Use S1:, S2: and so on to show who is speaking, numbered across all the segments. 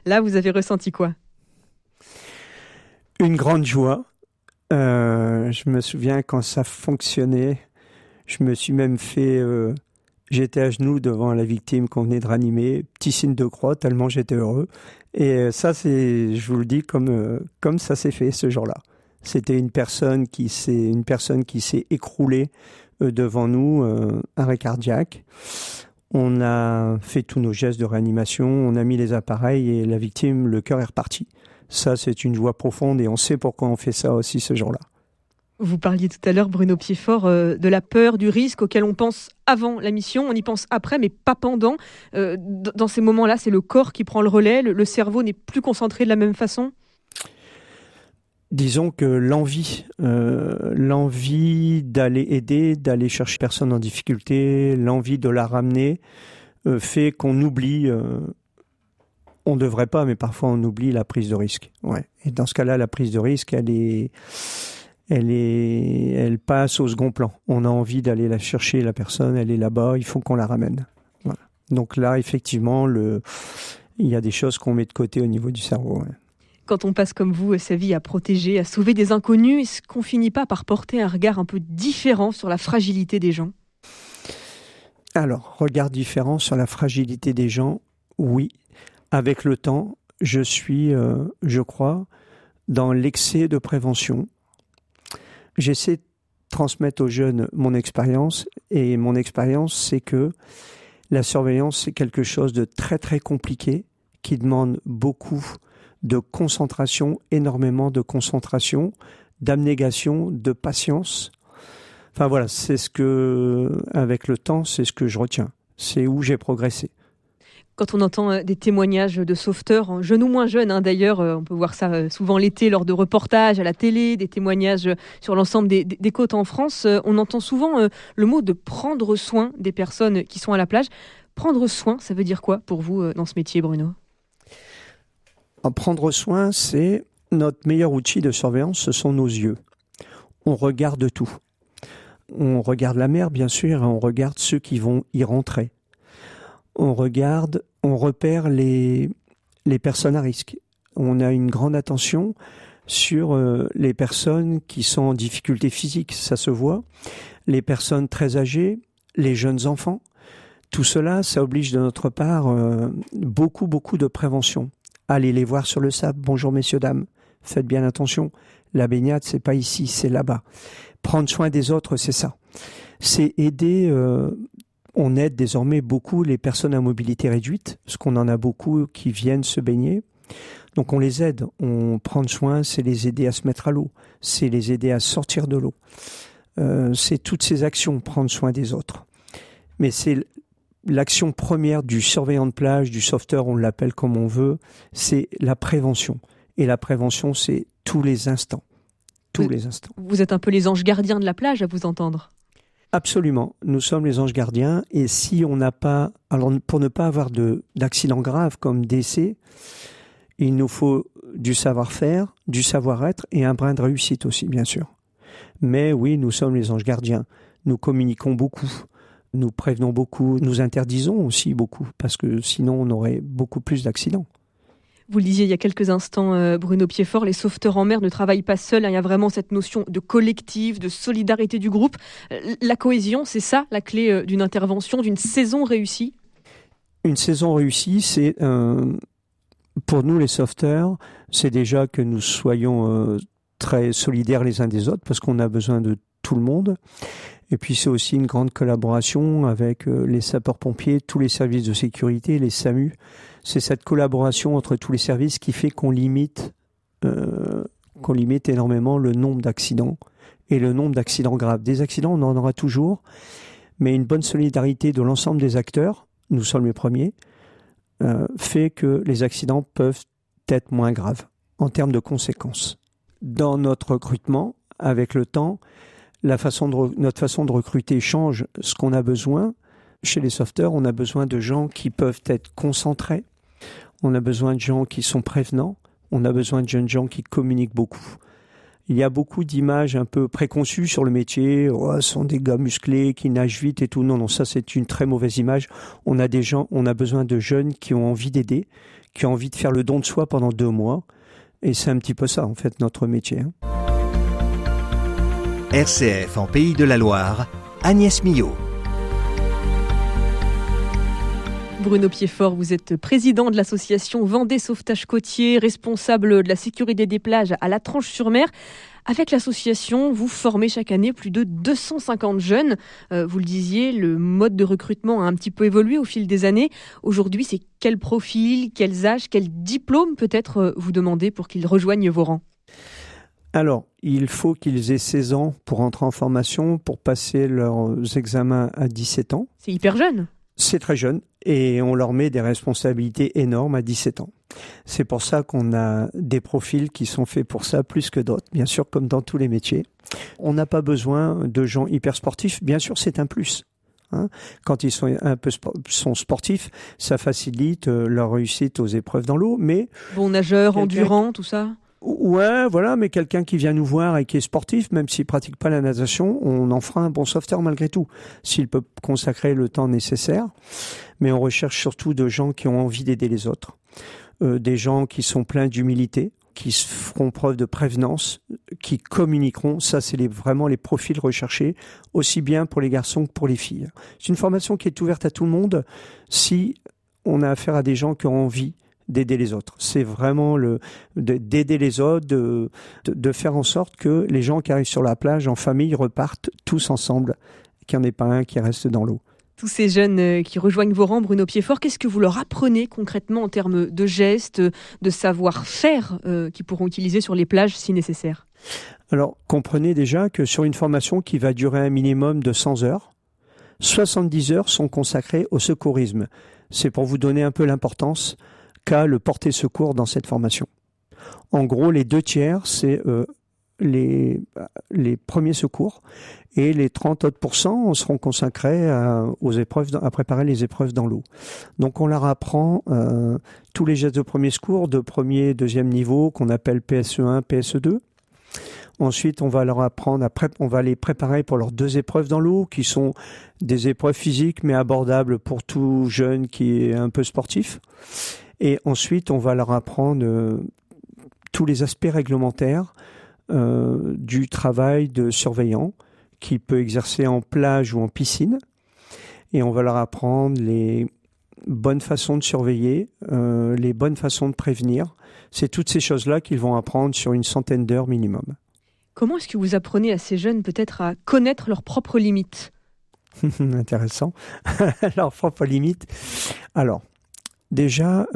S1: Là, vous avez ressenti quoi ?
S2: Une grande joie. Je me souviens quand ça fonctionnait, je me suis même fait... j'étais à genoux devant la victime qu'on venait de ranimer, petit signe de croix, tellement j'étais heureux. Et ça, je vous le dis, comme ça s'est fait ce jour-là. C'était une personne qui s'est écroulée devant nous, arrêt cardiaque. On a fait tous nos gestes de réanimation, on a mis les appareils et la victime, le cœur est reparti. Ça, c'est une joie profonde et on sait pourquoi on fait ça aussi ce jour-là.
S1: Vous parliez tout à l'heure, Bruno Piedfort, de la peur, du risque auquel on pense avant la mission, on y pense après, mais pas pendant. Dans ces moments-là, c'est le corps qui prend le relais, le cerveau n'est plus concentré de la même façon ?
S2: Disons que l'envie d'aller aider, d'aller chercher personne en difficulté, l'envie de la ramener, fait qu'on oublie... on ne devrait pas, mais parfois on oublie la prise de risque. Ouais. Et dans ce cas-là, la prise de risque, elle passe au second plan. On a envie d'aller la chercher, la personne, elle est là-bas, il faut qu'on la ramène. Voilà. Donc là, effectivement, il y a des choses qu'on met de côté au niveau du cerveau. Ouais.
S1: Quand on passe comme vous sa vie à protéger, à sauver des inconnus, est-ce qu'on finit pas par porter un regard un peu différent sur la fragilité des gens ?
S2: Alors, regard différent sur la fragilité des gens, oui. Avec le temps, je suis, je crois, dans l'excès de prévention. J'essaie de transmettre aux jeunes mon expérience. Et mon expérience, c'est que la surveillance, c'est quelque chose de très, très compliqué, qui demande beaucoup de concentration, énormément de concentration, d'abnégation, de patience. Enfin voilà, avec le temps, c'est ce que je retiens. C'est où j'ai progressé.
S1: Quand on entend des témoignages de sauveteurs, jeunes ou moins jeunes, d'ailleurs, on peut voir ça souvent l'été lors de reportages à la télé, des témoignages sur l'ensemble des côtes en France, on entend souvent le mot de prendre soin des personnes qui sont à la plage. Prendre soin, ça veut dire quoi pour vous dans ce métier, Bruno ?
S2: Prendre soin, c'est notre meilleur outil de surveillance, ce sont nos yeux. On regarde tout. On regarde la mer, bien sûr, et on regarde ceux qui vont y rentrer. On repère les personnes à risque. On a une grande attention sur les personnes qui sont en difficulté physique, ça se voit. Les personnes très âgées, les jeunes enfants. Tout cela, ça oblige de notre part beaucoup de prévention. Allez les voir sur le sable. Bonjour messieurs, dames. Faites bien attention. La baignade, c'est pas ici, c'est là-bas. Prendre soin des autres, c'est ça. C'est aider... on aide désormais beaucoup les personnes à mobilité réduite, parce qu'on en a beaucoup qui viennent se baigner. Donc on les aide. On prend soin, c'est les aider à se mettre à l'eau. C'est les aider à sortir de l'eau. C'est toutes ces actions, prendre soin des autres. Mais c'est... l'action première du surveillant de plage, du sauveteur, on l'appelle comme on veut, c'est la prévention. Et la prévention, c'est tous les instants. Tous les instants.
S1: Vous êtes un peu les anges gardiens de la plage, à vous entendre.
S2: Absolument. Nous sommes les anges gardiens. Et si on n'a pas... Alors, pour ne pas avoir d'accident grave comme décès, il nous faut du savoir-faire, du savoir-être et un brin de réussite aussi, bien sûr. Mais oui, nous sommes les anges gardiens. Nous communiquons beaucoup. Nous prévenons beaucoup, nous interdisons aussi beaucoup, parce que sinon on aurait beaucoup plus d'accidents.
S1: Vous le disiez il y a quelques instants, Bruno Piedfort, les sauveteurs en mer ne travaillent pas seuls. Il y a vraiment cette notion de collectif, de solidarité du groupe. La cohésion, c'est ça la clé d'une intervention, d'une saison réussie ?
S2: Une saison réussie, c'est pour nous les sauveteurs, c'est déjà que nous soyons très solidaires les uns des autres, parce qu'on a besoin de tout le monde. Et puis c'est aussi une grande collaboration avec les sapeurs-pompiers, tous les services de sécurité, les SAMU. C'est cette collaboration entre tous les services qui fait qu'on limite énormément le nombre d'accidents et le nombre d'accidents graves. Des accidents, on en aura toujours, mais une bonne solidarité de l'ensemble des acteurs, nous sommes les premiers, fait que les accidents peuvent être moins graves en termes de conséquences. Dans notre recrutement, avec le temps, notre façon de recruter change. Ce qu'on a besoin, chez les sauveteurs, on a besoin de gens qui peuvent être concentrés, on a besoin de gens qui sont prévenants, on a besoin de jeunes gens qui communiquent beaucoup. Il y a beaucoup d'images un peu préconçues sur le métier. Oh, ce sont des gars musclés qui nagent vite et tout. Non, ça c'est une très mauvaise image. On a besoin de jeunes qui ont envie d'aider, qui ont envie de faire le don de soi pendant 2 mois. Et c'est un petit peu ça, en fait, notre métier.
S3: RCF en Pays de la Loire, Agnès Millot.
S1: Bruno Piedfort, vous êtes président de l'association Vendée Sauvetage Côtier, responsable de la sécurité des plages à La Tranche-sur-Mer. Avec l'association, vous formez chaque année plus de 250 jeunes. Vous le disiez, le mode de recrutement a un petit peu évolué au fil des années. Aujourd'hui, c'est quel profil, quels âges, quel diplôme peut-être vous demandez pour qu'ils rejoignent vos rangs ?
S2: Alors, il faut qu'ils aient 16 ans pour entrer en formation, pour passer leurs examens à 17 ans.
S1: C'est hyper jeune.
S2: C'est très jeune et on leur met des responsabilités énormes à 17 ans. C'est pour ça qu'on a des profils qui sont faits pour ça plus que d'autres, bien sûr, comme dans tous les métiers. On n'a pas besoin de gens hyper sportifs. Bien sûr, c'est un plus. Quand ils sont sont sportifs, ça facilite leur réussite aux épreuves dans l'eau. Mais
S1: bon nageur, endurant, tout ça.
S2: Ouais, voilà, mais quelqu'un qui vient nous voir et qui est sportif, même s'il pratique pas la natation, on en fera un bon sauveteur malgré tout, s'il peut consacrer le temps nécessaire. Mais on recherche surtout de gens qui ont envie d'aider les autres, des gens qui sont pleins d'humilité, qui feront preuve de prévenance, qui communiqueront. Ça, c'est vraiment les profils recherchés, aussi bien pour les garçons que pour les filles. C'est une formation qui est ouverte à tout le monde si on a affaire à des gens qui ont envie d'aider les autres. C'est vraiment d'aider les autres, de faire en sorte que les gens qui arrivent sur la plage en famille repartent tous ensemble, qu'il n'y en ait pas un qui reste dans l'eau.
S1: Tous ces jeunes qui rejoignent vos rangs, Bruno Piedfort, qu'est-ce que vous leur apprenez concrètement en termes de gestes, de savoir-faire qu'ils pourront utiliser sur les plages si nécessaire ?
S2: Alors, comprenez déjà que sur une formation qui va durer un minimum de 100 heures, 70 heures sont consacrées au secourisme. C'est pour vous donner un peu l'importance qu'a le porter secours dans cette formation. En gros, les 2/3, c'est les premiers secours et les 30 autres % seront consacrés à préparer les épreuves dans l'eau. Donc on leur apprend tous les gestes de premier secours de premier et deuxième niveau qu'on appelle PSE1, PSE2. Ensuite, on va leur apprendre, on va les préparer pour leurs 2 épreuves dans l'eau, qui sont des épreuves physiques mais abordables pour tout jeune qui est un peu sportif. Et ensuite, on va leur apprendre tous les aspects réglementaires du travail de surveillant qui peut exercer en plage ou en piscine. Et on va leur apprendre les bonnes façons de surveiller, les bonnes façons de prévenir. C'est toutes ces choses-là qu'ils vont apprendre sur une 100aine d'heures minimum.
S1: Comment est-ce que vous apprenez à ces jeunes peut-être à connaître leurs propres limites ?
S2: Intéressant. Leurs propres limites. Alors, déjà,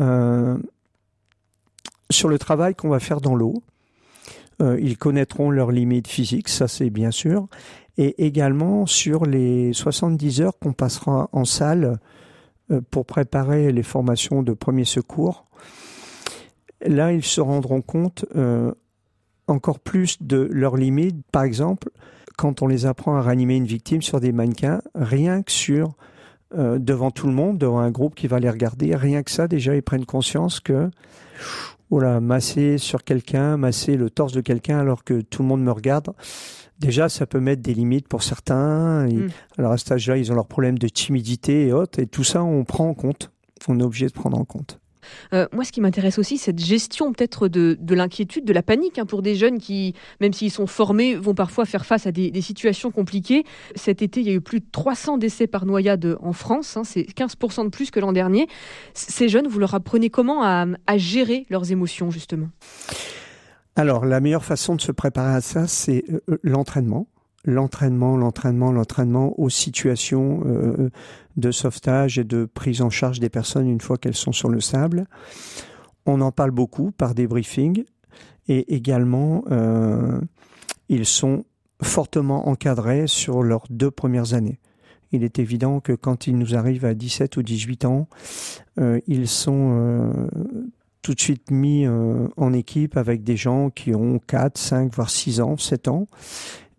S2: sur le travail qu'on va faire dans l'eau, ils connaîtront leurs limites physiques, ça c'est bien sûr, et également sur les 70 heures qu'on passera en salle pour préparer les formations de premier secours. Là, ils se rendront compte encore plus de leurs limites. Par exemple, quand on les apprend à réanimer une victime sur des mannequins, rien que sur devant tout le monde, devant un groupe qui va les regarder, rien que ça, déjà, ils prennent conscience que masser sur quelqu'un, masser le torse de quelqu'un alors que tout le monde me regarde, déjà, ça peut mettre des limites pour certains. Alors à cet âge-là, ils ont leurs problèmes de timidité et autres, et tout ça, on prend en compte. On est obligé de prendre en compte.
S1: Moi, ce qui m'intéresse aussi, c'est cette gestion peut-être de l'inquiétude, de la panique pour des jeunes qui, même s'ils sont formés, vont parfois faire face à des situations compliquées. Cet été, il y a eu plus de 300 décès par noyade en France. C'est 15% de plus que l'an dernier. Ces jeunes, vous leur apprenez comment à gérer leurs émotions, justement ?
S2: Alors, la meilleure façon de se préparer à ça, c'est l'entraînement. L'entraînement aux situations de sauvetage et de prise en charge des personnes une fois qu'elles sont sur le sable. On en parle beaucoup par des briefings et également ils sont fortement encadrés sur leurs 2 premières années. Il est évident que quand ils nous arrivent à 17 ou 18 ans, ils sont tout de suite mis en équipe avec des gens qui ont 4, 5, voire 6 ans, 7 ans.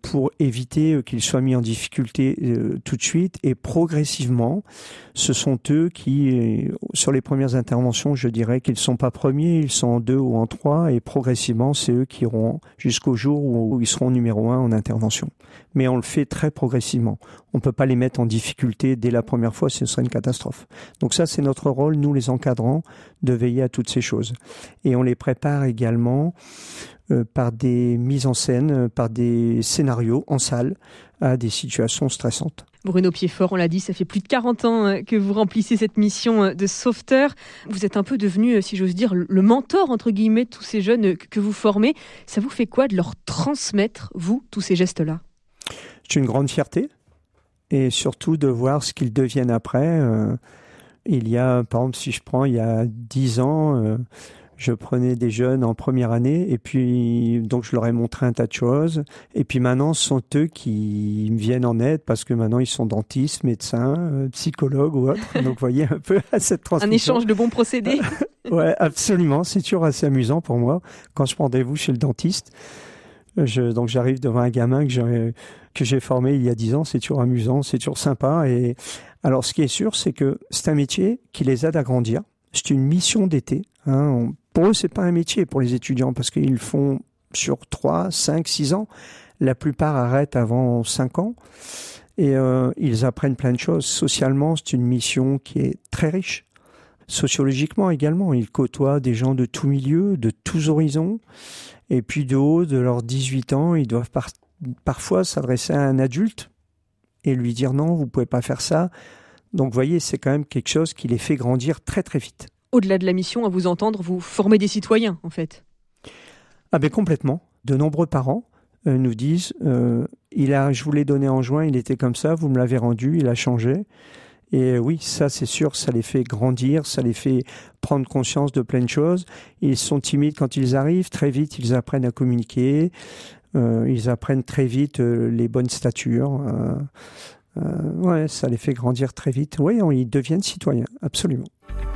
S2: pour éviter qu'ils soient mis en difficulté tout de suite. Et progressivement, ce sont eux qui, sur les premières interventions, je dirais qu'ils ne sont pas premiers, ils sont en 2 ou en 3, et progressivement, c'est eux qui iront jusqu'au jour où ils seront numéro 1 en intervention. Mais on le fait très progressivement. On ne peut pas les mettre en difficulté dès la première fois, ce serait une catastrophe. Donc ça, c'est notre rôle, nous les encadrants, de veiller à toutes ces choses. Et on les prépare également par des mises en scène, par des scénarios en salle à des situations stressantes.
S1: Bruno Piedfort, on l'a dit, ça fait plus de 40 ans que vous remplissez cette mission de sauveteur. Vous êtes un peu devenu, si j'ose dire, le mentor, entre guillemets, de tous ces jeunes que vous formez. Ça vous fait quoi de leur transmettre, vous, tous ces gestes-là ?
S2: C'est une grande fierté et surtout de voir ce qu'ils deviennent après. Il y a, par exemple, si je prends il y a 10 ans... je prenais des jeunes en première année et puis donc je leur ai montré un tas de choses. Et puis maintenant, ce sont eux qui me viennent en aide parce que maintenant ils sont dentistes, médecins, psychologues ou autres. Donc vous voyez un peu cette transmission.
S1: Un échange de bons procédés.
S2: Ouais, absolument. C'est toujours assez amusant pour moi quand je prends rendez-vous chez le dentiste. Donc j'arrive devant un gamin que j'ai formé il y a 10 ans. C'est toujours amusant, c'est toujours sympa. Et alors ce qui est sûr, c'est que c'est un métier qui les aide à grandir. C'est une mission d'été. Pour eux, c'est pas un métier pour les étudiants parce qu'ils le font sur 3, 5, 6 ans. La plupart arrêtent avant 5 ans et ils apprennent plein de choses. Socialement, c'est une mission qui est très riche. Sociologiquement également, ils côtoient des gens de tous milieux, de tous horizons. Et puis de haut de leurs 18 ans, ils doivent parfois s'adresser à un adulte et lui dire non, vous pouvez pas faire ça. Donc vous voyez, c'est quand même quelque chose qui les fait grandir très très vite.
S1: Au-delà de la mission, à vous entendre, vous formez des citoyens, en fait.
S2: Ah ben complètement. De nombreux parents nous disent je vous l'ai donné en juin, il était comme ça, vous me l'avez rendu, il a changé. Et oui, ça c'est sûr, ça les fait grandir, ça les fait prendre conscience de plein de choses. Ils sont timides quand ils arrivent, très vite ils apprennent à communiquer, ils apprennent très vite les bonnes statures. Ouais, ça les fait grandir très vite. Oui, ils deviennent citoyens, absolument.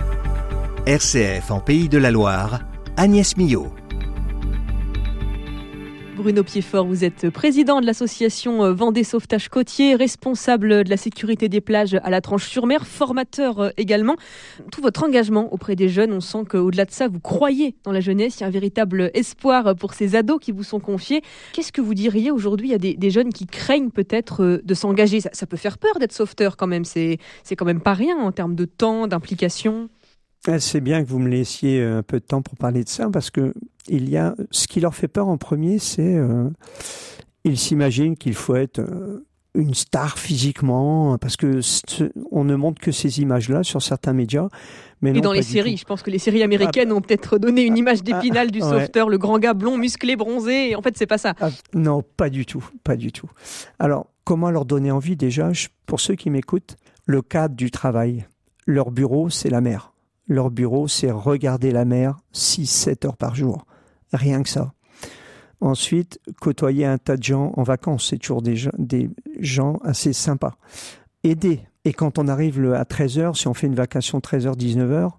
S3: RCF en Pays de la Loire, Agnès Millot.
S1: Bruno Piedfort, vous êtes président de l'association Vendée Sauvetage Côtier, responsable de la sécurité des plages à la Tranche-sur-Mer, formateur également. Tout votre engagement auprès des jeunes, on sent qu'au-delà de ça, vous croyez dans la jeunesse. Il y a un véritable espoir pour ces ados qui vous sont confiés. Qu'est-ce que vous diriez aujourd'hui à des jeunes qui craignent peut-être de s'engager ? Ça peut faire peur d'être sauveteur quand même. C'est quand même pas rien en termes de temps, d'implication.
S2: C'est bien que vous me laissiez un peu de temps pour parler de ça parce que ce qui leur fait peur en premier, c'est ils s'imaginent qu'il faut être une star physiquement parce que on ne montre que ces images-là sur certains médias. Mais non,
S1: dans les séries, je pense que les séries américaines ont peut-être donné une image d'Épinal du sauveteur, le grand gars blond, musclé, bronzé. Et en fait, c'est pas ça.
S2: Non, pas du tout, pas du tout. Alors, comment leur donner envie déjà ? Pour ceux qui m'écoutent, le cadre du travail, leur bureau, c'est la mer. Leur bureau, c'est regarder la mer 6-7 heures par jour. Rien que ça. Ensuite, côtoyer un tas de gens en vacances, c'est toujours des gens assez sympas. Aider. Et quand on arrive à 13h, si on fait une vacation 13h, 19h,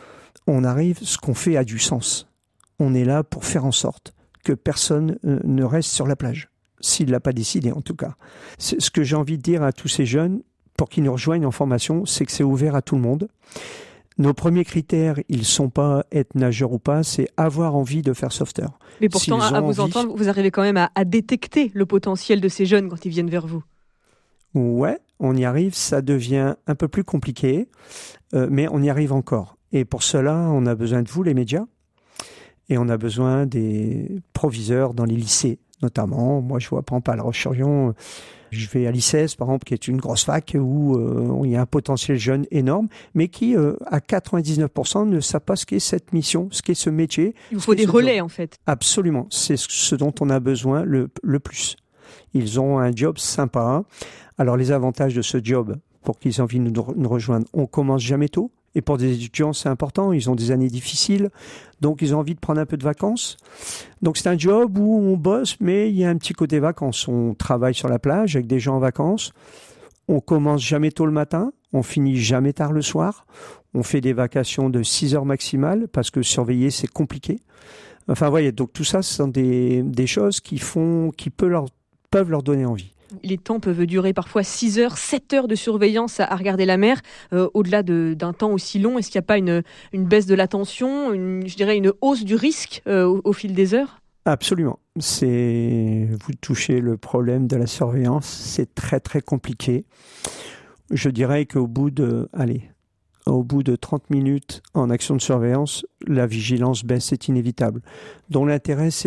S2: on arrive, ce qu'on fait a du sens. On est là pour faire en sorte que personne ne reste sur la plage. S'il ne l'a pas décidé, en tout cas. Ce que j'ai envie de dire à tous ces jeunes, pour qu'ils nous rejoignent en formation, c'est que c'est ouvert à tout le monde. Nos premiers critères, ils ne sont pas être nageur ou pas, c'est avoir envie de faire sauveteur.
S1: Mais pourtant, à vous entendre, vous arrivez quand même à détecter le potentiel de ces jeunes quand ils viennent vers vous.
S2: Ouais, on y arrive, ça devient un peu plus compliqué, mais on y arrive encore. Et pour cela, on a besoin de vous, les médias, et on a besoin des proviseurs dans les lycées, notamment. Moi, je vois, par exemple, à La Roche-sur-Yon, je vais à l'ICES, par exemple, qui est une grosse fac où il y a un potentiel jeune énorme, mais qui, à 99%, ne savent pas ce qu'est cette mission, ce qu'est ce métier.
S1: Il vous faut des relais, en fait.
S2: Absolument. C'est ce dont on a besoin le plus. Ils ont un job sympa. Alors, les avantages de ce job, pour qu'ils aient envie de nous rejoindre, on commence jamais tôt. Et pour des étudiants, c'est important. Ils ont des années difficiles. Donc, ils ont envie de prendre un peu de vacances. Donc, c'est un job où on bosse, mais il y a un petit côté vacances. On travaille sur la plage avec des gens en vacances. On commence jamais tôt le matin. On finit jamais tard le soir. On fait des vacations de 6 heures maximales parce que surveiller, c'est compliqué. Enfin, voyez, donc tout ça, ce sont des choses qui peuvent leur peuvent leur donner envie.
S1: Les temps peuvent durer parfois 6 heures, 7 heures de surveillance à regarder la mer. Au-delà d'un temps aussi long, est-ce qu'il n'y a pas une baisse de l'attention, une hausse du risque au fil des heures ?
S2: Absolument. Vous touchez le problème de la surveillance. C'est très, très compliqué. Je dirais qu'au bout de 30 minutes en action de surveillance, la vigilance baisse, c'est inévitable. Donc l'intérêt, c'est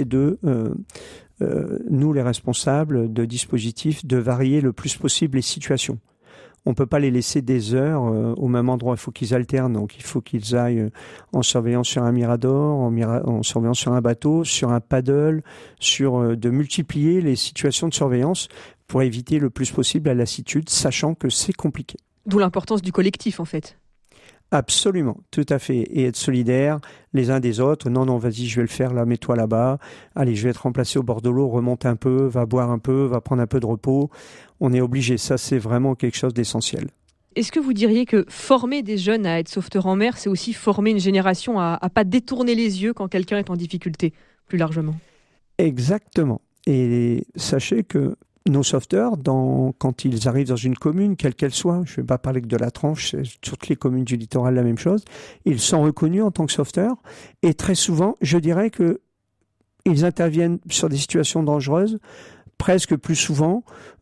S2: nous les responsables de dispositifs, de varier le plus possible les situations. On ne peut pas les laisser des heures au même endroit, il faut qu'ils alternent. Donc il faut qu'ils aillent en surveillance sur un mirador, en surveillance sur un bateau, sur un paddle, de multiplier les situations de surveillance pour éviter le plus possible la lassitude, sachant que c'est compliqué.
S1: D'où l'importance du collectif en fait.
S2: Absolument, tout à fait. Et être solidaires les uns des autres. Non, vas-y, je vais le faire là, mets-toi là-bas. Allez, je vais te remplacer au bord de l'eau, remonte un peu, va boire un peu, va prendre un peu de repos. On est obligé, ça c'est vraiment quelque chose d'essentiel.
S1: Est-ce que vous diriez que former des jeunes à être sauveteurs en mer, c'est aussi former une génération à ne pas détourner les yeux quand quelqu'un est en difficulté, plus largement ?
S2: Exactement. Et sachez que nos sauveteurs, quand ils arrivent dans une commune, quelle qu'elle soit, je ne vais pas parler que de la Tranche, c'est toutes les communes du littoral la même chose, ils sont reconnus en tant que sauveteurs et très souvent, je dirais qu'ils interviennent sur des situations dangereuses, presque plus souvent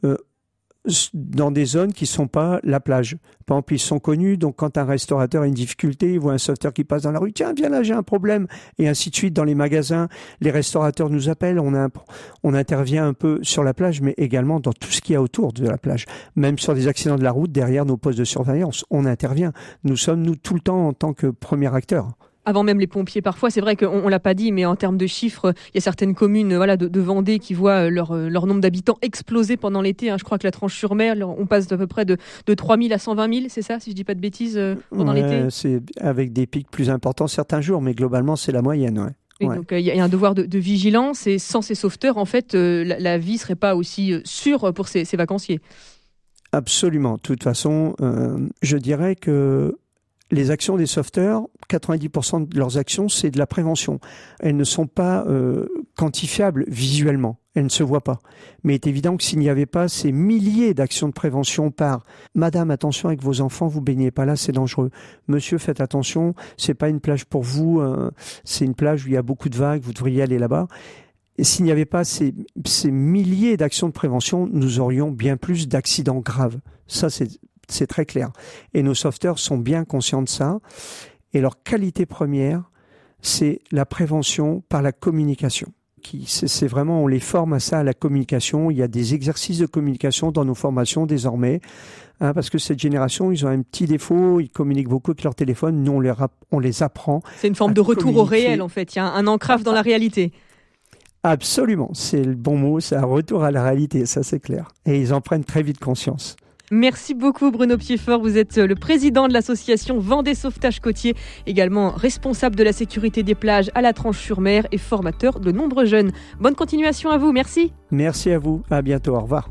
S2: dans des zones qui ne sont pas la plage. Par exemple, ils sont connus, donc quand un restaurateur a une difficulté, il voit un sauveteur qui passe dans la rue, tiens, viens là, j'ai un problème, et ainsi de suite. Dans les magasins, les restaurateurs nous appellent, on intervient un peu sur la plage, mais également dans tout ce qu'il y a autour de la plage. Même sur des accidents de la route, derrière nos postes de surveillance, on intervient. Nous sommes, tout le temps en tant que premier acteur.
S1: Avant même les pompiers, parfois, c'est vrai qu'on ne l'a pas dit, mais en termes de chiffres, il y a certaines communes de Vendée qui voient leur nombre d'habitants exploser pendant l'été. Je crois que la Tranche-sur-Mer, on passe d'à peu près de 3 000 à 120 000, c'est ça, si je ne dis pas de bêtises, pendant l'été ?
S2: C'est avec des pics plus importants certains jours, mais globalement, c'est la moyenne, ouais.
S1: Et donc, il y a un devoir de vigilance, et sans ces sauveteurs, en fait, la vie ne serait pas aussi sûre pour ces vacanciers.
S2: Absolument. De toute façon, je dirais que les actions des sauveteurs, 90% de leurs actions, c'est de la prévention. Elles ne sont pas quantifiables visuellement. Elles ne se voient pas. Mais il est évident que s'il n'y avait pas ces milliers d'actions de prévention par « Madame, attention avec vos enfants, vous baignez pas là, c'est dangereux. Monsieur, faites attention, c'est pas une plage pour vous, c'est une plage où il y a beaucoup de vagues, vous devriez aller là-bas. » Et s'il n'y avait pas ces milliers d'actions de prévention, nous aurions bien plus d'accidents graves. Ça, c'est très clair. Et nos sauveteurs sont bien conscients de ça. Et leur qualité première, c'est la prévention par la communication. C'est vraiment, on les forme à ça, à la communication. Il y a des exercices de communication dans nos formations désormais. Parce que cette génération, ils ont un petit défaut, ils communiquent beaucoup avec leur téléphone. Nous, on les apprend.
S1: C'est une forme de retour au réel, en fait. Il y a un ancrage dans la réalité.
S2: Absolument. C'est le bon mot, c'est un retour à la réalité, ça c'est clair. Et ils en prennent très vite conscience.
S1: Merci beaucoup Bruno Piedfort, vous êtes le président de l'association Vendée Sauvetage Côtier, également responsable de la sécurité des plages à la Tranche-sur-Mer et formateur de nombreux jeunes. Bonne continuation à vous, merci.
S2: Merci à vous, à bientôt, au revoir.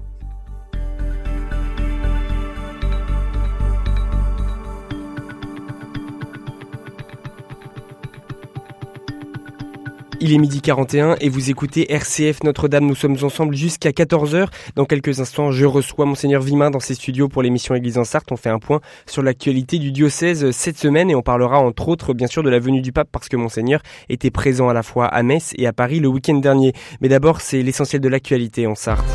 S4: Il est 12h41 et vous écoutez RCF Notre-Dame. Nous sommes ensemble jusqu'à 14h. Dans quelques instants, je reçois Monseigneur Vimin dans ses studios pour l'émission Église en Sarthe. On fait un point sur l'actualité du diocèse cette semaine et on parlera entre autres bien sûr de la venue du pape parce que Monseigneur était présent à la fois à Metz et à Paris le week-end dernier. Mais d'abord, c'est l'essentiel de l'actualité en Sarthe.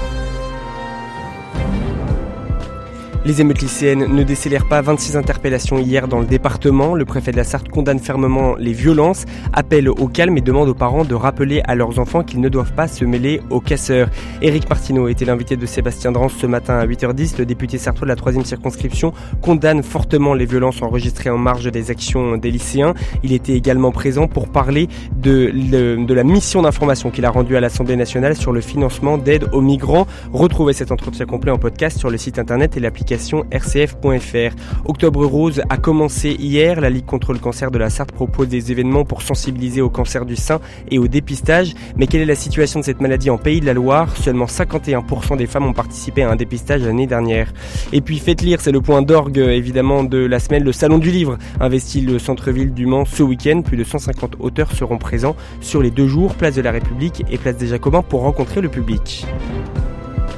S4: Les émeutes lycéennes ne décélèrent pas, 26 interpellations hier dans le département. Le préfet de la Sarthe condamne fermement les violences, appelle au calme et demande aux parents de rappeler à leurs enfants qu'ils ne doivent pas se mêler aux casseurs. Éric Martineau était l'invité de Sébastien Drance ce matin à 8h10. Le député sartois de la 3e circonscription condamne fortement les violences enregistrées en marge des actions des lycéens. Il était également présent pour parler de la mission d'information qu'il a rendue à l'Assemblée nationale sur le financement d'aide aux migrants. Retrouvez cet entretien complet en podcast sur le site internet et l'application rcf.fr. Octobre Rose a commencé hier. La Ligue contre le cancer de la Sarthe propose des événements pour sensibiliser au cancer du sein et au dépistage. Mais quelle est la situation de cette maladie en Pays de la Loire ? Seulement 51% des femmes ont participé à un dépistage l'année dernière. Et puis faites lire, c'est le point d'orgue évidemment de la semaine, le Salon du Livre investit le centre-ville du Mans ce week-end. Plus de 150 auteurs seront présents sur les 2 jours, place de la République et place des Jacobins pour rencontrer le public.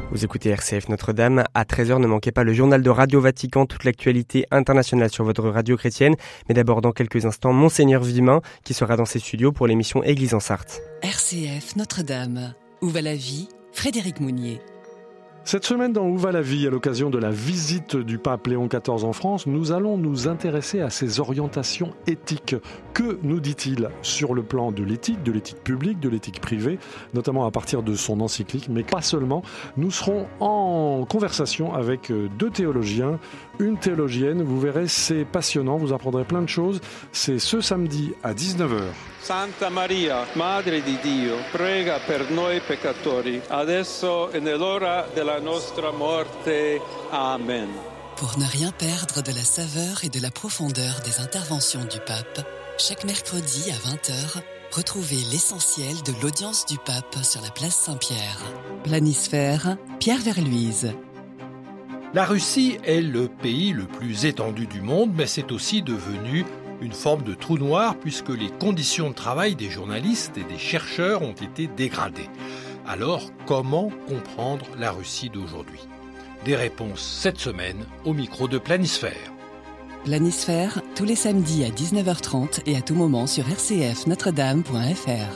S4: Vous écoutez RCF Notre-Dame. À 13h, ne manquez pas le journal de Radio Vatican, toute l'actualité internationale sur votre radio chrétienne. Mais d'abord, dans quelques instants, Monseigneur Vimin, qui sera dans ses studios pour l'émission Église en Sarthe.
S5: RCF Notre-Dame. Où va la vie ? Frédéric Mounier.
S6: Cette semaine dans Où va la vie, à l'occasion de la visite du pape Léon XIV en France, nous allons nous intéresser à ses orientations éthiques. Que nous dit-il sur le plan de l'éthique publique, de l'éthique privée, notamment à partir de son encyclique, mais pas seulement. Nous serons en conversation avec deux théologiens, une théologienne. Vous verrez, c'est passionnant, vous apprendrez plein de choses. C'est ce samedi à 19h.
S7: Santa Maria, Madre di Dio, prega per noi peccatori, adesso e nell'ora della nostra morte. Amen.
S5: Pour ne rien perdre de la saveur et de la profondeur des interventions du pape, chaque mercredi à 20h, retrouvez l'essentiel de l'audience du pape sur la place Saint-Pierre. Planisphère, Pierre Verluise.
S8: La Russie est le pays le plus étendu du monde, mais c'est aussi devenu une forme de trou noir puisque les conditions de travail des journalistes et des chercheurs ont été dégradées. Alors, comment comprendre la Russie d'aujourd'hui ? Des réponses cette semaine au micro de Planisphère.
S5: Planisphère, tous les samedis à 19h30 et à tout moment sur rcfnotredame.fr.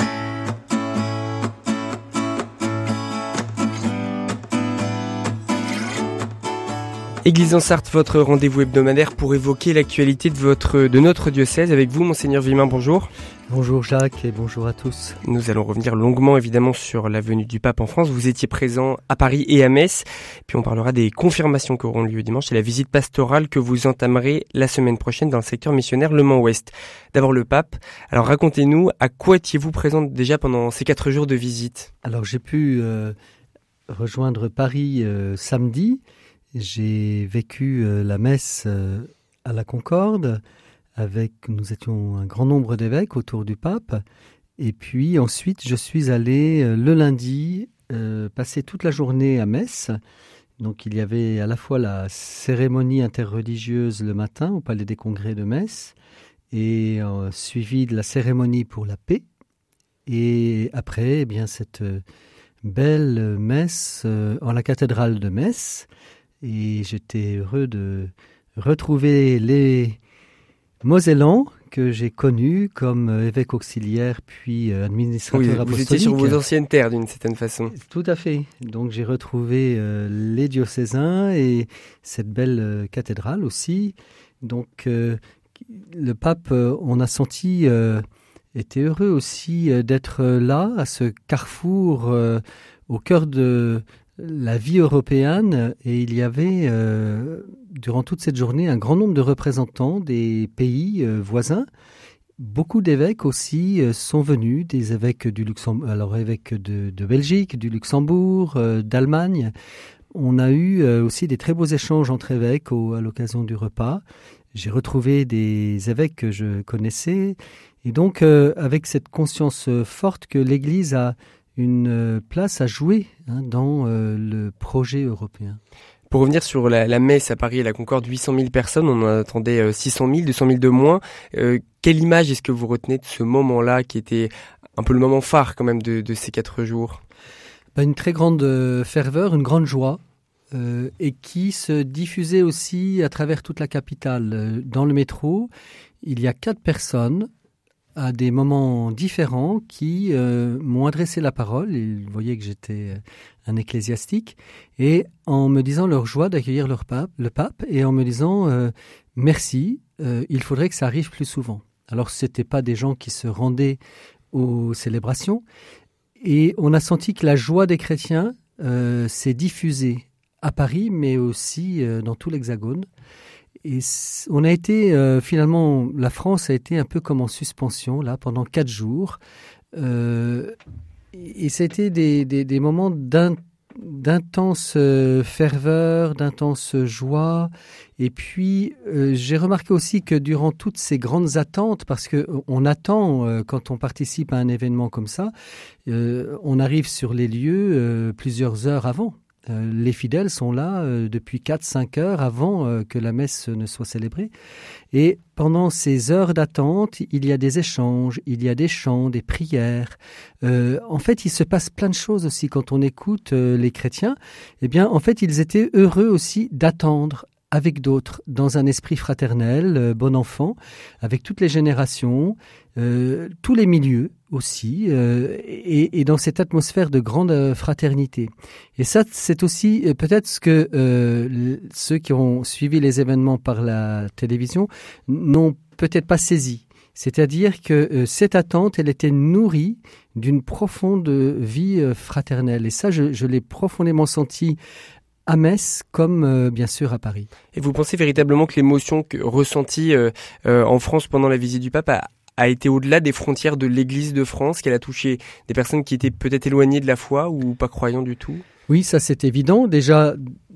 S4: Église en Sarthe, votre rendez-vous hebdomadaire pour évoquer l'actualité de notre diocèse. Avec vous, Monseigneur Vimin, bonjour.
S2: Bonjour Jacques et bonjour à tous.
S4: Nous allons revenir longuement évidemment sur la venue du pape en France. Vous étiez présent à Paris et à Metz. Puis on parlera des confirmations qui auront lieu dimanche et la visite pastorale que vous entamerez la semaine prochaine dans le secteur missionnaire Le Mans-Ouest. D'abord le pape. Alors racontez-nous, à quoi étiez-vous présent déjà pendant ces 4 jours de visite ?
S9: Alors j'ai pu rejoindre Paris samedi. J'ai vécu la messe à la Concorde. Nous étions un grand nombre d'évêques autour du pape. Et puis ensuite, je suis allé le lundi passer toute la journée à Metz. Donc il y avait à la fois la cérémonie interreligieuse le matin au Palais des Congrès de Metz et suivi de la cérémonie pour la paix. Et après, eh bien, cette belle messe en la cathédrale de Metz. Et j'étais heureux de retrouver les Mosellans que j'ai connus comme évêque auxiliaire puis administrateur apostolique.
S4: Vous étiez sur vos anciennes terres d'une certaine façon.
S9: Tout à fait. Donc j'ai retrouvé les diocésains et cette belle cathédrale aussi. Donc le pape, on a senti, était heureux aussi d'être là, à ce carrefour au cœur de la vie européenne, et il y avait durant toute cette journée un grand nombre de représentants des pays voisins. Beaucoup d'évêques aussi sont venus, des évêques du Luxembourg, alors évêques de Belgique, du Luxembourg, d'Allemagne. On a eu aussi des très beaux échanges entre évêques à l'occasion du repas. J'ai retrouvé des évêques que je connaissais, et donc avec cette conscience forte que l'Église a une place à jouer dans le projet européen.
S4: Pour revenir sur la messe à Paris et la Concorde, 800 000 personnes, on en attendait 600 000, 200 000 de moins. Quelle image est-ce que vous retenez de ce moment-là qui était un peu le moment phare quand même de ces 4 jours ?
S9: Une très grande ferveur, une grande joie et qui se diffusait aussi à travers toute la capitale. Dans le métro, il y a 4 personnes à des moments différents qui m'ont adressé la parole. Ils voyaient que j'étais un ecclésiastique et en me disant leur joie d'accueillir le pape et en me disant merci, il faudrait que ça arrive plus souvent. Alors ce n'étaient pas des gens qui se rendaient aux célébrations et on a senti que la joie des chrétiens s'est diffusée à Paris mais aussi dans tout l'Hexagone. Et on a été, finalement, la France a été un peu comme en suspension, là, pendant 4 jours. Et c'était des moments d'intense ferveur, d'intense joie. Et puis, j'ai remarqué aussi que durant toutes ces grandes attentes, parce qu'on attend, quand on participe à un événement comme ça, on arrive sur les lieux plusieurs heures avant. Les fidèles sont là depuis 4-5 heures avant que la messe ne soit célébrée. Et pendant ces heures d'attente, il y a des échanges, il y a des chants, des prières. En fait, il se passe plein de choses aussi quand on écoute les chrétiens. Eh bien, en fait, ils étaient heureux aussi d'attendre avec d'autres, dans un esprit fraternel, bon enfant, avec toutes les générations, tous les milieux aussi, et dans cette atmosphère de grande fraternité. Et ça, c'est aussi peut-être ce que ceux qui ont suivi les événements par la télévision n'ont peut-être pas saisi. C'est-à-dire que cette attente, elle était nourrie d'une profonde vie fraternelle. Et ça, je l'ai profondément senti à Metz comme bien sûr à Paris.
S4: Et vous pensez véritablement que l'émotion ressentie en France pendant la visite du pape a été au-delà des frontières de l'Église de France, qu'elle a touché des personnes qui étaient peut-être éloignées de la foi ou pas croyants du tout ?
S9: Oui, ça c'est évident. Déjà,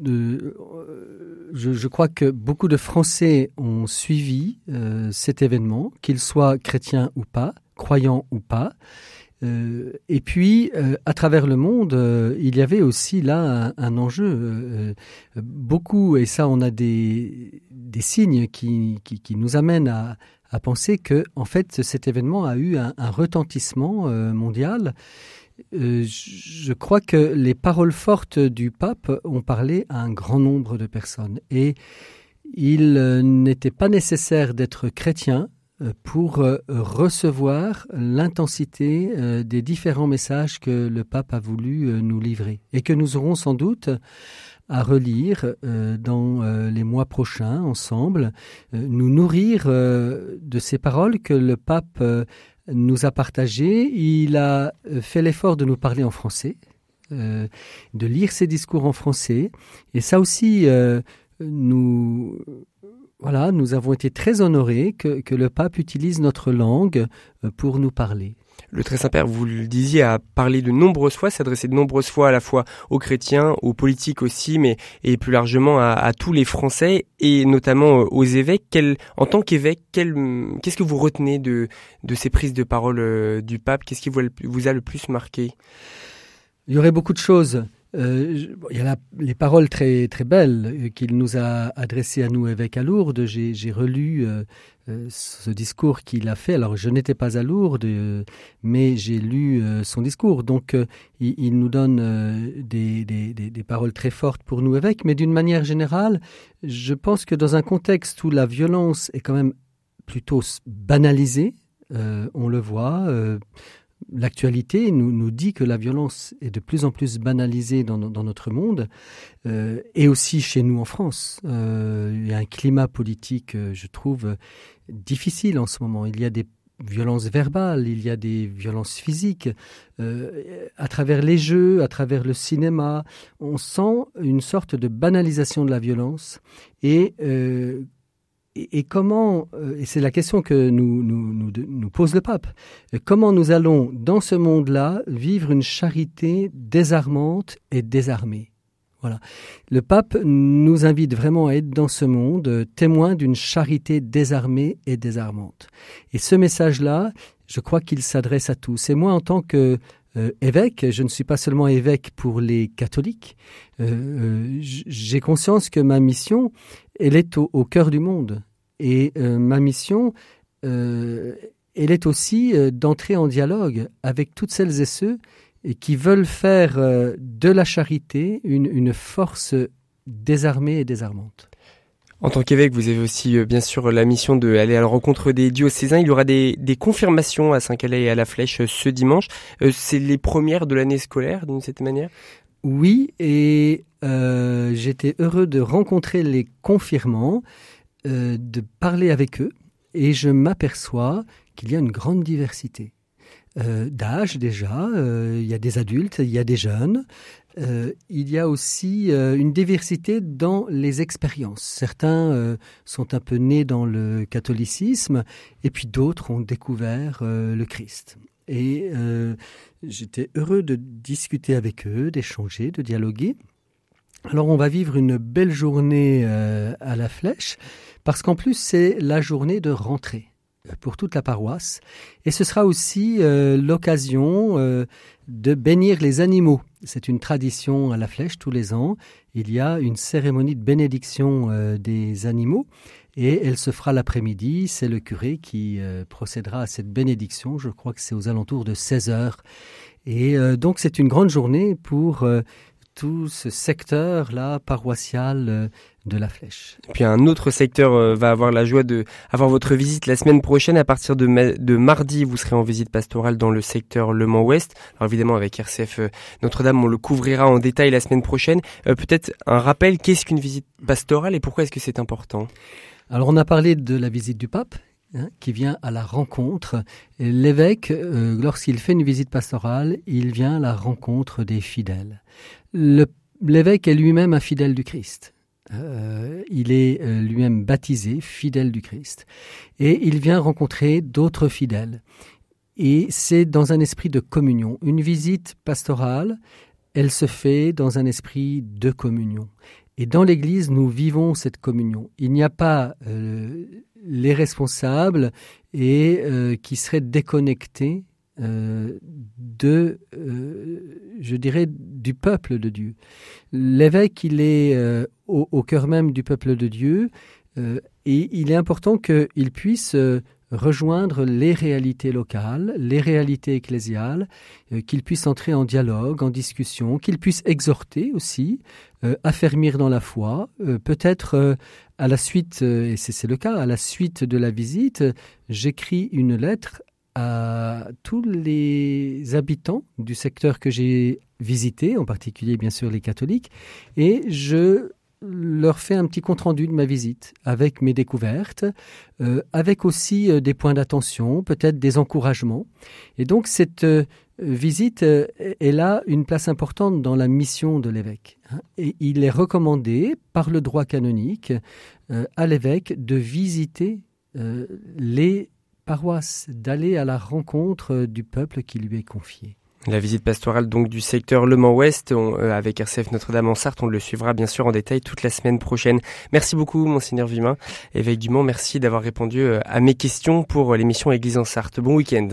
S9: je crois que beaucoup de Français ont suivi cet événement, qu'ils soient chrétiens ou pas, croyants ou pas. Et puis, à travers le monde, il y avait aussi là un enjeu. Beaucoup, et ça on a des signes qui nous amènent à penser que en fait cet événement a eu un retentissement mondial. Je crois que les paroles fortes du pape ont parlé à un grand nombre de personnes. Et il n'était pas nécessaire d'être chrétien pour recevoir l'intensité des différents messages que le pape a voulu nous livrer et que nous aurons sans doute à relire dans les mois prochains ensemble, nous nourrir de ces paroles que le pape nous a partagées. Il a fait l'effort de nous parler en français, de lire ses discours en français, et ça aussi nous avons été très honorés que le pape utilise notre langue pour nous parler.
S4: Le Très Saint-Père, vous le disiez, a parlé de nombreuses fois, s'adressé de nombreuses fois à la fois aux chrétiens, aux politiques aussi, et plus largement à tous les Français, et notamment aux évêques. En tant qu'évêque, qu'est-ce que vous retenez de ces prises de parole du pape ? Qu'est-ce qui vous a le plus marqué ?
S9: Il y aurait beaucoup de choses. Il y a les paroles très, très belles qu'il nous a adressées à nous, évêques à Lourdes. J'ai relu ce discours qu'il a fait. Alors, je n'étais pas à Lourdes, mais j'ai lu son discours. Donc, il nous donne des paroles très fortes pour nous, évêques. Mais d'une manière générale, je pense que dans un contexte où la violence est quand même plutôt banalisée, on le voit... L'actualité nous dit que la violence est de plus en plus banalisée dans notre monde et aussi chez nous en France. Il y a un climat politique, je trouve, difficile en ce moment. Il y a des violences verbales, il y a des violences physiques. À travers les jeux, à travers le cinéma, on sent une sorte de banalisation de la violence et comment, et c'est la question que nous pose le pape, comment nous allons, dans ce monde-là, vivre une charité désarmante et désarmée ? Voilà. Le pape nous invite vraiment à être dans ce monde témoin d'une charité désarmée et désarmante. Et ce message-là, je crois qu'il s'adresse à tous. Et moi, en tant que évêque, je ne suis pas seulement évêque pour les catholiques. J'ai conscience que ma mission, elle est au cœur du monde. Et ma mission, elle est aussi d'entrer en dialogue avec toutes celles et ceux qui veulent faire de la charité une force désarmée et désarmante.
S4: En tant qu'évêque, vous avez aussi bien sûr la mission d'aller à la rencontre des diocésains. Il y aura des confirmations à Saint-Calais et à la Flèche ce dimanche. C'est les premières de l'année scolaire, d'une certaine manière ?
S9: Oui, et j'étais heureux de rencontrer les confirmants, de parler avec eux, et je m'aperçois qu'il y a une grande diversité. D'âge déjà, il y a des adultes, il y a des jeunes. Il y a aussi une diversité dans les expériences. Certains sont un peu nés dans le catholicisme et puis d'autres ont découvert le Christ. Et j'étais heureux de discuter avec eux, d'échanger, de dialoguer. Alors on va vivre une belle journée à la Flèche parce qu'en plus c'est la journée de rentrée. pour toute la paroisse. Et ce sera aussi l'occasion de bénir les animaux. C'est une tradition à la Flèche tous les ans. Il y a une cérémonie de bénédiction des animaux et elle se fera l'après-midi. C'est le curé qui procédera à cette bénédiction. Je crois que c'est aux alentours de 16h. Et donc c'est une grande journée pour tout ce secteur-là paroissial de la Flèche.
S4: Et puis un autre secteur va avoir la joie d'avoir votre visite la semaine prochaine. À partir de mardi, vous serez en visite pastorale dans le secteur Le Mans-Ouest. Alors évidemment, avec RCF Notre-Dame, on le couvrira en détail la semaine prochaine. Peut-être un rappel, qu'est-ce qu'une visite pastorale et pourquoi est-ce que c'est important ?
S9: Alors on a parlé de la visite du pape, qui vient à la rencontre. Et l'évêque, lorsqu'il fait une visite pastorale, il vient à la rencontre des fidèles. L'évêque est lui-même un fidèle du Christ. Il est lui-même baptisé, fidèle du Christ. Et il vient rencontrer d'autres fidèles. Et c'est dans un esprit de communion. Une visite pastorale, elle se fait dans un esprit de communion. Et dans l'Église, nous vivons cette communion. Il n'y a pas les responsables qui seraient déconnectés du peuple de Dieu. L'évêque, il est au cœur même du peuple de Dieu et il est important qu'il puisse rejoindre les réalités locales, les réalités ecclésiales, qu'il puisse entrer en dialogue, en discussion, qu'il puisse exhorter aussi, affermir dans la foi, peut-être à la suite, et c'est le cas, à la suite de la visite, j'écris une lettre à tous les habitants du secteur que j'ai visité, en particulier bien sûr les catholiques, et je leur fais un petit compte-rendu de ma visite avec mes découvertes, avec aussi des points d'attention, peut-être des encouragements. Et donc cette visite, elle a une place importante dans la mission de l'évêque. Et il est recommandé par le droit canonique à l'évêque de visiter les paroisses, d'aller à la rencontre du peuple qui lui est confié.
S4: La visite pastorale donc du secteur Le Mans-Ouest avec RCF Notre-Dame en Sarthe, on le suivra bien sûr en détail toute la semaine prochaine. Merci beaucoup Monseigneur Vimin. Évêque du Mans, merci d'avoir répondu à mes questions pour l'émission Église en Sarthe. Bon week-end.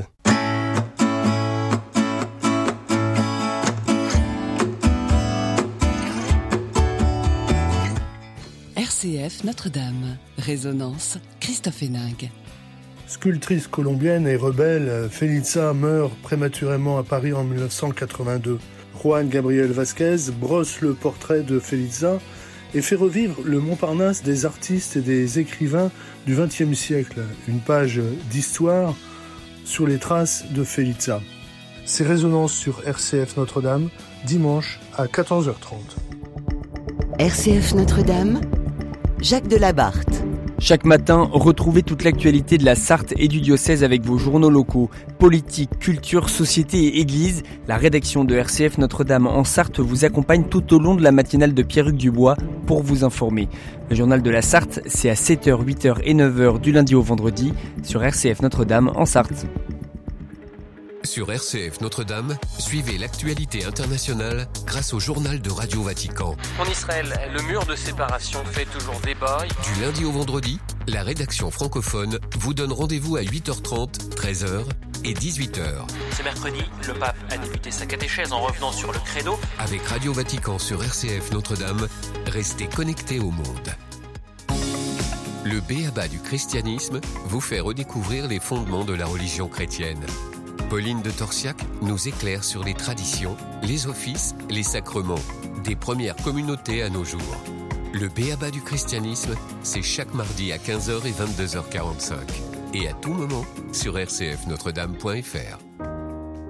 S5: RCF Notre-Dame, Résonance, Christophe Héningue.
S10: Sculptrice colombienne et rebelle, Felitza meurt prématurément à Paris en 1982. Juan Gabriel Vasquez brosse le portrait de Felitza et fait revivre le Montparnasse des artistes et des écrivains du XXe siècle. Une page d'histoire sur les traces de Felitza. C'est Résonance sur RCF Notre-Dame, dimanche à 14h30.
S11: RCF Notre-Dame, Jacques Delabarthe.
S12: Chaque matin, retrouvez toute l'actualité de la Sarthe et du diocèse avec vos journaux locaux. Politique, culture, société et église, la rédaction de RCF Notre-Dame en Sarthe vous accompagne tout au long de la matinale de Pierruc Dubois pour vous informer. Le journal de la Sarthe, c'est à 7h, 8h et 9h du lundi au vendredi sur RCF Notre-Dame en Sarthe.
S13: Sur RCF Notre-Dame, suivez l'actualité internationale grâce au journal de Radio Vatican.
S14: En Israël, le mur de séparation fait toujours débat.
S13: Du lundi au vendredi, la rédaction francophone vous donne rendez-vous à 8h30, 13h et 18h.
S14: Ce mercredi, le pape a débuté sa catéchèse en revenant sur le credo.
S13: Avec Radio Vatican sur RCF Notre-Dame, restez connectés au monde. Le b.a.-ba du christianisme vous fait redécouvrir les fondements de la religion chrétienne. Pauline de Torsiac nous éclaire sur les traditions, les offices, les sacrements, des premières communautés à nos jours. Le b.a.-ba du christianisme, c'est chaque mardi à 15h et 22h45. Et à tout moment sur rcfnotredame.fr.